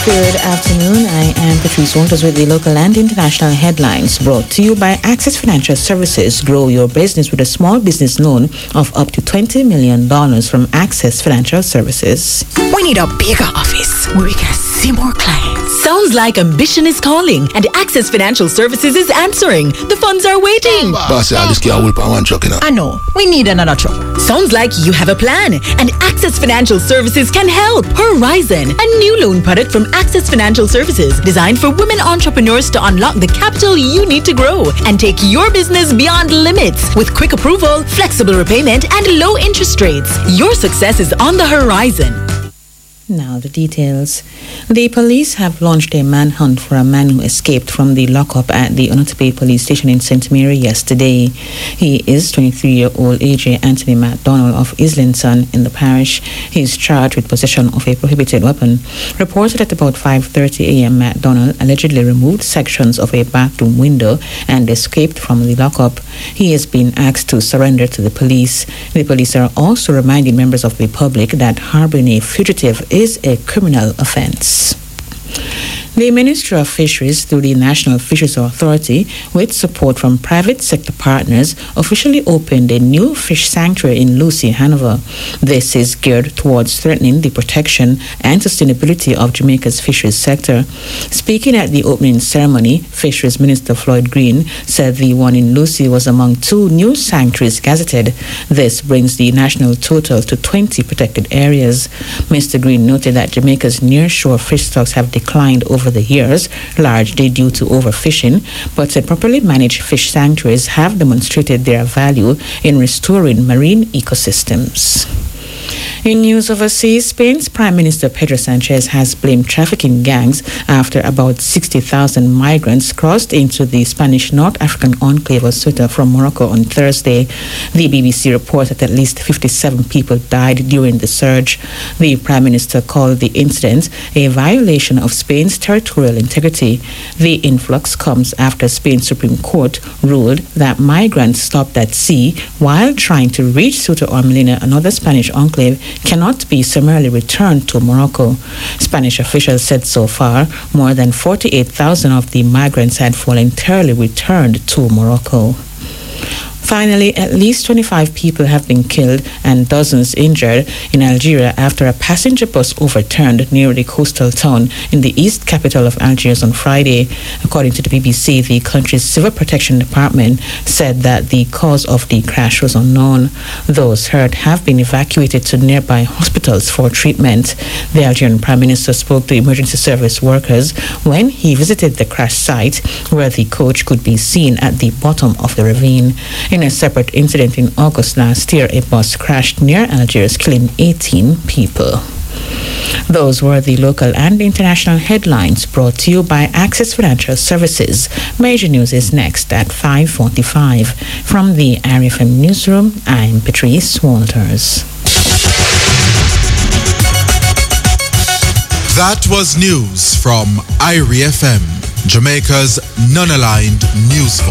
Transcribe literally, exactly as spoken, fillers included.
Good afternoon. I am Patrice Walters with the local and international headlines brought to you by Access Financial Services. Grow your business with a small business loan of up to twenty million dollars from Access Financial Services. We need a bigger office where we can see more clients. Sounds like ambition is calling and Access Financial Services is answering. The funds are waiting. Boss, I just can't whip on one truck, you know. I know. We need another truck. Sounds like you have a plan and Access Financial Services can help. Horizon, a new loan product from Access Financial Services designed for women entrepreneurs to unlock the capital you need to grow and take your business beyond limits with quick approval, flexible repayment, and low interest rates. Your success is on the horizon. Now the details. The police have launched a manhunt for a man who escaped from the lockup at the Onotepe police station in Saint Mary yesterday. He is twenty-three-year-old A J Anthony McDonald of Islington in the parish. He is charged with possession of a prohibited weapon. Reported at about five thirty a.m., McDonald allegedly removed sections of a bathroom window and escaped from the lockup. He has been asked to surrender to the police. The police are also reminding members of the public that harboring a fugitive is a criminal offense. The Ministry of Fisheries, through the National Fisheries Authority, with support from private sector partners, officially opened a new fish sanctuary in Lucy, Hanover. This is geared towards strengthening the protection and sustainability of Jamaica's fisheries sector. Speaking at the opening ceremony, Fisheries Minister Floyd Green said the one in Lucy was among two new sanctuaries gazetted. This brings the national total to twenty protected areas. Mister Green noted that Jamaica's near-shore fish stocks have declined over the years, largely due to overfishing, but said properly managed fish sanctuaries have demonstrated their value in restoring marine ecosystems. In news overseas, Spain's Prime Minister Pedro Sanchez has blamed trafficking gangs after about sixty thousand migrants crossed into the Spanish North African enclave of Ceuta from Morocco on Thursday. The B B C reports that at least fifty-seven people died during the surge. The Prime Minister called the incident a violation of Spain's territorial integrity. The influx comes after Spain's Supreme Court ruled that migrants stopped at sea while trying to reach Ceuta or Melilla, another Spanish enclave, cannot be summarily returned to Morocco. Spanish officials said so far, more than forty-eight thousand of the migrants had voluntarily returned to Morocco. Finally, at least twenty-five people have been killed and dozens injured in Algeria after a passenger bus overturned near the coastal town in the east capital of Algiers on Friday. According to the B B C, the country's Civil Protection Department said that the cause of the crash was unknown. Those hurt have been evacuated to nearby hospitals for treatment. The Algerian Prime Minister spoke to emergency service workers when he visited the crash site, where the coach could be seen at the bottom of the ravine. In a separate incident in August last year, a bus crashed near Algiers, killing eighteen people. Those were the local and international headlines brought to you by Access Financial Services. Major news is next at five forty-five. From the R F M Newsroom, I'm Patrice Walters. That was news from I R I F M, Jamaica's non-aligned news.